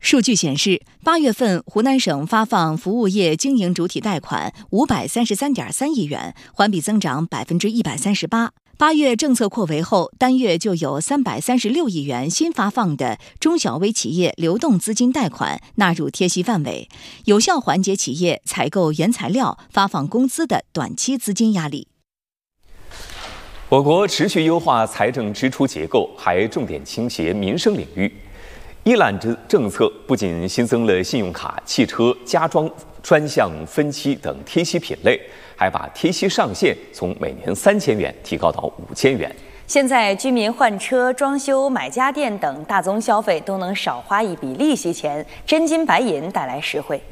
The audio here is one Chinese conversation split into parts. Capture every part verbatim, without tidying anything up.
数据显示，八月份湖南省发放服务业经营主体贷款五百三十三点三亿元，环比增长百分之一百三十八。八月政策扩围后，单月就有三百三十六亿元新发放的中小微企业流动资金贷款纳入贴息范围，有效缓解企业采购原材料、发放工资的短期资金压力。 我国持续优化财政支出结构，还重点倾斜民生领域。一揽子政策不仅新增了信用卡、汽车、家装专项分期等贴息品类，还把贴息上限从每年三千元提高到五千元。 现在居民换车、装修、买家电等大宗消费都能少花一笔利息钱，真金白银带来实惠。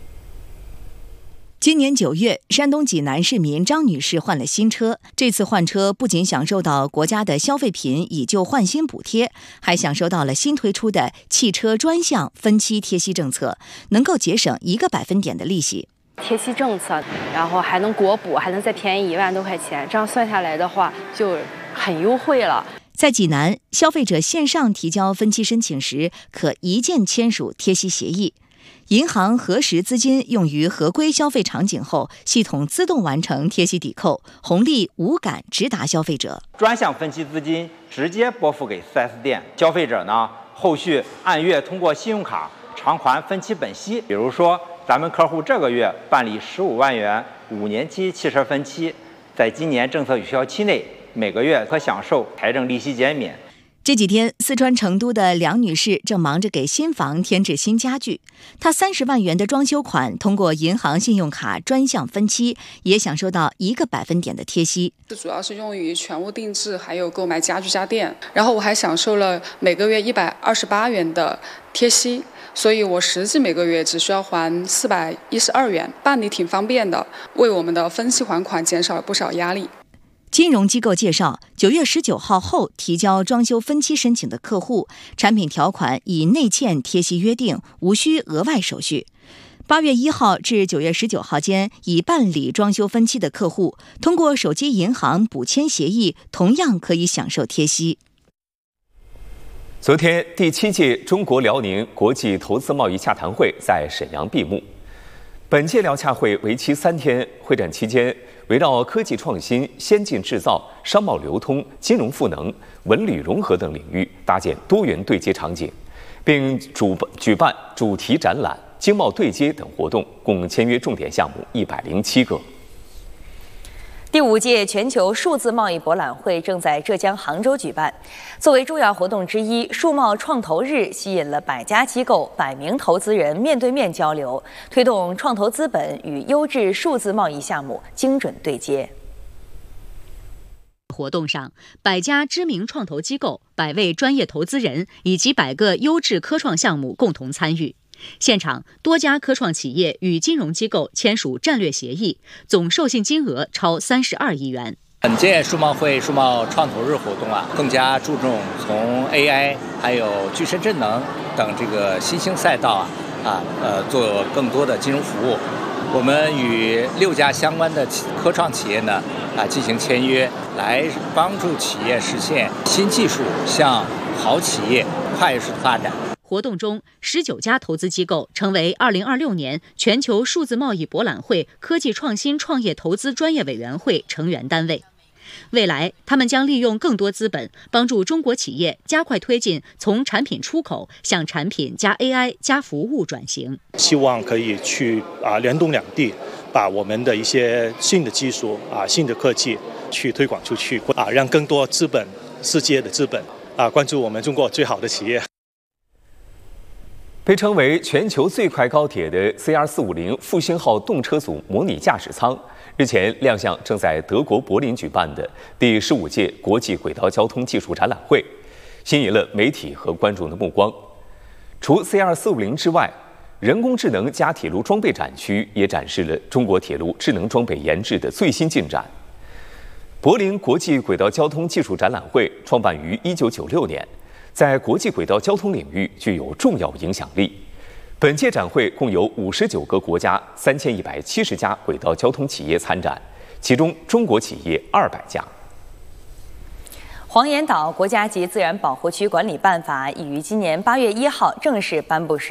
今年九月，山东济南市民张女士换了新车。这次换车不仅享受到国家的消费品以旧换新补贴，还享受到了新推出的汽车专项分期贴息政策，能够节省一个百分点的利息。 贴息政策，然后还能国补，还能再便宜一万多块钱，这样算下来的话就很优惠了。 在济南，消费者线上提交分期申请时，可一键签署贴息协议。银行核实资金用于合规消费场景后，系统自动完成贴息抵扣，红利无感直达消费者。 专项分期资金直接拨付给 四 S 店，消费者呢后续按月通过信用卡偿还分期本息。比如说，咱们客户这个月办理十五万元五年期汽车分期，在今年政策有效期内，每个月可享受财政利息减免。 这几天，四川成都的梁女士正忙着给新房添置新家具。她三十万元的装修款，通过银行信用卡专项分期，也享受到一个百分点的贴息。 主要是用于全屋定制，还有购买家具家电。然后我还享受了每个月一百二十八元的贴息，所以我实际每个月只需要还四百一十二元，办理挺方便的，为我们的分期还款减少了不少压力。 金融机构介绍，九月十九号后提交装修分期申请的客户，产品条款以内嵌贴息约定，无需额外手续。八月一号至九月十九号间已办理装修分期的客户，通过手机银行补签协议，同样可以享受贴息。 昨天，第七届中国辽宁国际投资贸易洽谈会在沈阳闭幕。本届辽洽会为期三天，会展期间围绕科技创新、先进制造、商贸流通、金融赋能、文旅融合等领域搭建多元对接场景，并主举办主题展览、经贸对接等活动，共签约重点项目一百零七个。 第五届全球数字贸易博览会正在浙江杭州举办。作为重要活动之一，数贸创投日吸引了百家机构、百名投资人面对面交流，推动创投资本与优质数字贸易项目精准对接。 活动上，百家知名创投机构、百位专业投资人以及百个优质科创项目共同参与。现场，多家科创企业与金融机构签署战略协议，总授信金额超三十二亿元。 本届数贸会数贸创投日活动啊，更加注重从 A I 还有具身智能等这个新兴赛道啊啊呃做更多的金融服务。我们与六家相关的科创企业呢啊进行签约，来帮助企业实现新技术向好企业快速发展。 活动中，十九家投资机构成为二零二六年全球数字贸易博览会科技创新创业投资专业委员会成员单位。未来，他们将利用更多资本，帮助中国企业加快推进从产品出口向产品加 A I 加服务转型。 希望可以去啊联动两地，把我们的一些新的技术啊、新的科技去推广出去啊，让更多资本、世界的资本啊关注我们中国最好的企业。 被称为全球最快高铁的 C R 四五零复兴号动车组模拟驾驶舱日前亮相正在德国柏林举办的第十五届国际轨道交通技术展览会，吸引了媒体和观众的目光。除 C R 四五零之外，人工智能加铁路装备展区也展示了中国铁路智能装备研制的最新进展。柏林国际轨道交通技术展览会创办于一九九六年，在国际轨道交通领域具有重要影响力。本届展会共有五十九个国家三千一百七十家轨道交通企业参展，其中中国企业二百家。 黄岩岛国家级自然保护区管理办法已于今年八月一号正式颁布实